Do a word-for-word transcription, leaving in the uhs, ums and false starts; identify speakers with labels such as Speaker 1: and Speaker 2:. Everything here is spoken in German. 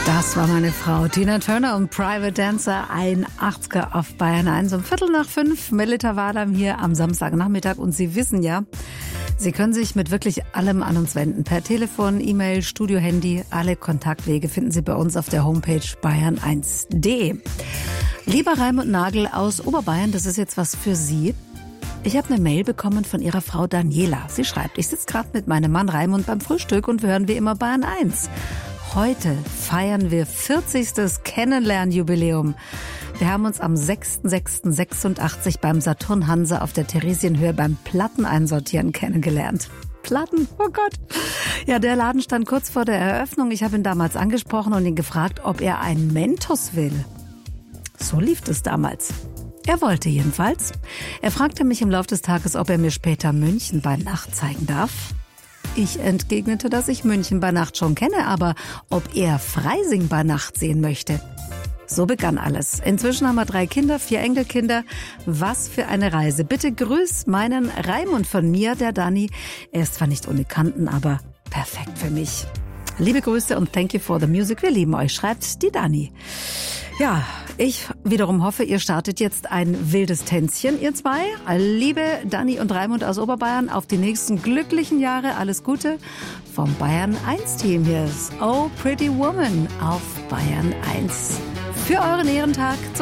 Speaker 1: Das war meine Frau Tina Turner und Private Dancer, ein achtziger auf Bayern eins. Um Viertel nach fünf, Melita Wadam hier am Samstagnachmittag. Und Sie wissen ja, Sie können sich mit wirklich allem an uns wenden. Per Telefon, E-Mail, Studio-Handy. Alle Kontaktwege finden Sie bei uns auf der Homepage bayern eins punkt de. Lieber Raimund Nagel aus Oberbayern, das ist jetzt was für Sie. Ich habe eine Mail bekommen von Ihrer Frau Daniela. Sie schreibt, ich sitze gerade mit meinem Mann Raimund beim Frühstück und wir hören wie immer Bayern eins. Heute feiern wir vierzigstes Kennenlernjubiläum. Wir haben uns am sechster sechster sechsundachtzig beim Saturn Hansa auf der Theresienhöhe beim Platteneinsortieren kennengelernt. Platten, oh Gott. Ja, der Laden stand kurz vor der Eröffnung. Ich habe ihn damals angesprochen und ihn gefragt, ob er einen Mentos will. So lief es damals. Er wollte jedenfalls. Er fragte mich im Laufe des Tages, ob er mir später München bei Nacht zeigen darf. Ich entgegnete, dass ich München bei Nacht schon kenne, aber ob er Freising bei Nacht sehen möchte. So begann alles. Inzwischen haben wir drei Kinder, vier Enkelkinder. Was für eine Reise. Bitte grüß meinen Raimund von mir, der Dani. Er ist zwar nicht ohne Kanten, aber perfekt für mich. Liebe Grüße und thank you for the music. Wir lieben euch, schreibt die Dani. Ja, ich wiederum hoffe, ihr startet jetzt ein wildes Tänzchen, ihr zwei. Liebe Dani und Raimund aus Oberbayern, auf die nächsten glücklichen Jahre. Alles Gute vom Bayern eins Team. Hier ist Oh Pretty Woman auf Bayern eins. Für euren Ehrentag.